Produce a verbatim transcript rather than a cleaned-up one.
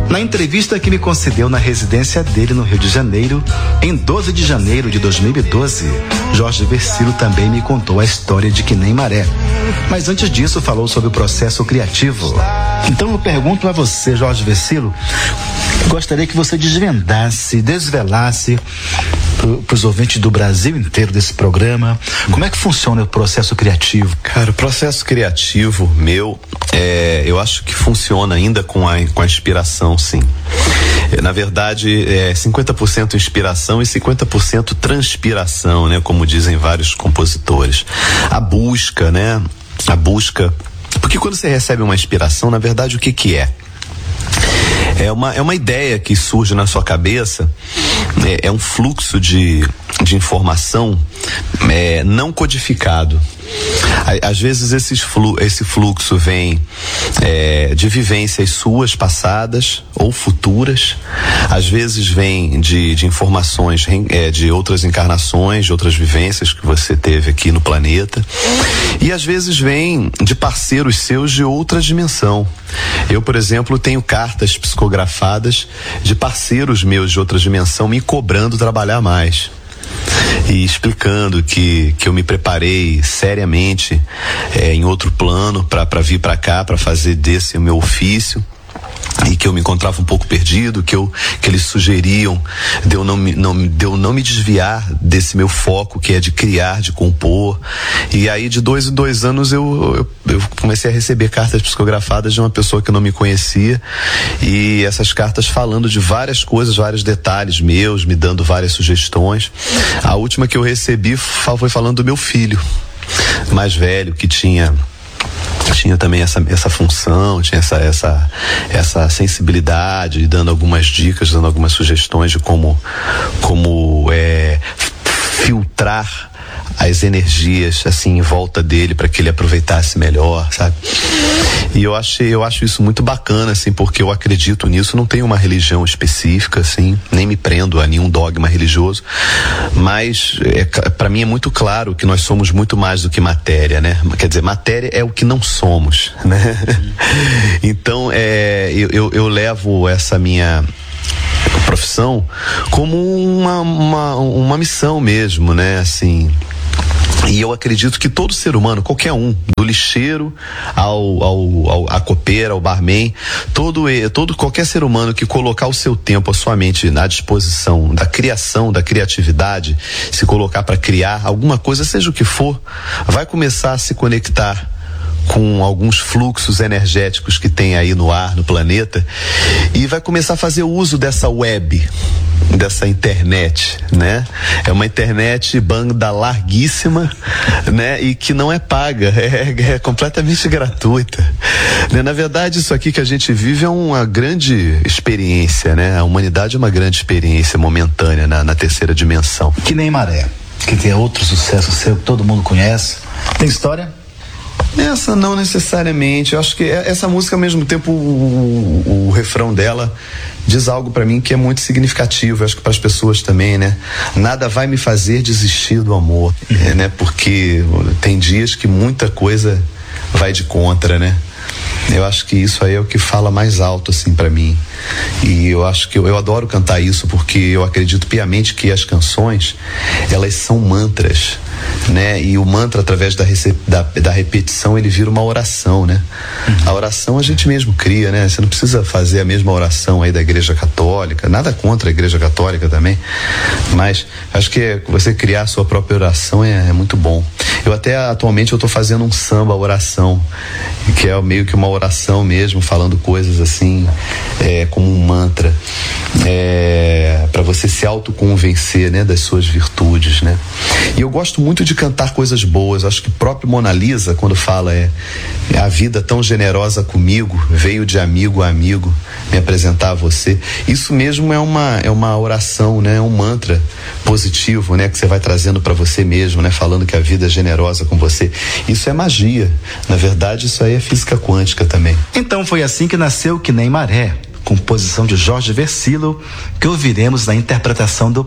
Na entrevista que me concedeu na residência dele no Rio de Janeiro, em doze de janeiro de dois mil e doze, Jorge Versilo também me contou a história de Que Nem Maré. Mas antes disso falou sobre o processo criativo. Então eu pergunto a você, Jorge Versilo, gostaria que você desvendasse, desvelasse para os ouvintes do Brasil inteiro desse programa, como é que funciona o processo criativo? Cara, o processo criativo meu, é, eu acho que funciona ainda com a, com a inspiração, sim. É, na verdade, é cinquenta por cento inspiração e cinquenta por cento transpiração, né? Como dizem vários compositores. A busca, né? A busca. Porque quando você recebe uma inspiração, na verdade, o que que é? É uma, é uma ideia que surge na sua cabeça, é, é um fluxo de, de informação é, não codificado. Às vezes esses flu, esse fluxo vem é, de vivências suas passadas ou futuras, às vezes vem de, de informações é, de outras encarnações, de outras vivências que você teve aqui no planeta, e às vezes vem de parceiros seus de outra dimensão. Eu, por exemplo, tenho cartas psicografadas de parceiros meus de outra dimensão me cobrando trabalhar mais e explicando que, que eu me preparei seriamente é, em outro plano para vir para cá, para fazer desse o meu ofício, e que eu me encontrava um pouco perdido, que, eu, que eles sugeriam de eu, não me, não, de eu não me desviar desse meu foco, que é de criar, de compor. E aí de dois em dois anos eu, eu, eu comecei a receber cartas psicografadas de uma pessoa que eu não me conhecia, e essas cartas falando de várias coisas, vários detalhes meus, me dando várias sugestões. A última que eu recebi foi falando do meu filho mais velho, que tinha tinha também essa, essa função, tinha essa, essa, essa sensibilidade, dando algumas dicas, dando algumas sugestões de como, como é, filtrar as energias assim em volta dele para que ele aproveitasse melhor, sabe? E eu achei, eu acho isso muito bacana, assim, porque eu acredito nisso. Não tenho uma religião específica, assim, nem me prendo a nenhum dogma religioso, mas é, para mim é muito claro que nós somos muito mais do que matéria, né? Quer dizer, matéria é o que não somos, né? Então, é, eu, eu, eu levo essa minha profissão como uma, uma, uma missão mesmo, né? Assim, e eu acredito que todo ser humano, qualquer um, do lixeiro ao, ao, ao a copeira, ao barman, todo, todo, qualquer ser humano que colocar o seu tempo, a sua mente à disposição da criação, da criatividade, se colocar para criar alguma coisa, seja o que for, vai começar a se conectar com alguns fluxos energéticos que tem aí no ar, no planeta, e vai começar a fazer uso dessa web, dessa internet, né? É uma internet banda larguíssima, né? E que não é paga, é, é completamente gratuita, né? Na verdade, isso aqui que a gente vive é uma grande experiência, né? A humanidade é uma grande experiência momentânea na, na terceira dimensão. Que Nem Maré, que tem outro sucesso seu que todo mundo conhece. Tem história? Essa não necessariamente. Eu acho que essa música, ao mesmo tempo, o, o, o refrão dela diz algo pra mim que é muito significativo. Eu acho que para as pessoas também, né? Nada vai me fazer desistir do amor, uhum. é, né? Porque tem dias que muita coisa vai de contra, né? Eu acho que isso aí é o que fala mais alto, assim, pra mim. E eu acho que eu, eu adoro cantar isso, porque eu acredito piamente que as canções, elas são mantras, né? E o mantra, através da, rece- da, da repetição, ele vira uma oração, né? Uhum. A oração a gente mesmo cria, né? Você não precisa fazer a mesma oração aí da Igreja Católica, nada contra a Igreja Católica também, mas acho que você criar a sua própria oração é, é muito bom. Eu até, atualmente, eu tô fazendo um samba oração, que é meio que uma oração mesmo, falando coisas assim, é, como um mantra, é, para você se autoconvencer, né, das suas virtudes, né? E eu gosto muito de cantar coisas boas. Acho que o próprio Mona Lisa, quando fala é, a vida tão generosa comigo, veio de amigo a amigo me apresentar a você. Isso mesmo é uma, é uma oração, né? É um mantra positivo, né? Que você vai trazendo para você mesmo, né? Falando que a vida é generosa com você. Isso é magia. Na verdade, isso aí é física quântica também. Então foi assim que nasceu Que Nem Maré, composição de Jorge Versilo, que ouviremos na interpretação do